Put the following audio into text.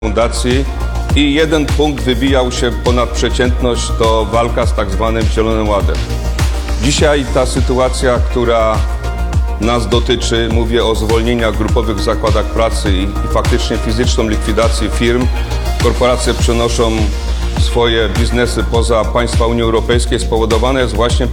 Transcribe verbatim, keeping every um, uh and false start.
fundacji i jeden punkt wybijał się ponad przeciętność, to walka z tak zwanym Zielonym Ładem. Dzisiaj ta sytuacja, która nas dotyczy, mówię o zwolnieniach grupowych w zakładach pracy i, i faktycznie fizyczną likwidację firm. Korporacje przenoszą swoje biznesy poza państwa Unii Europejskiej, spowodowane jest właśnie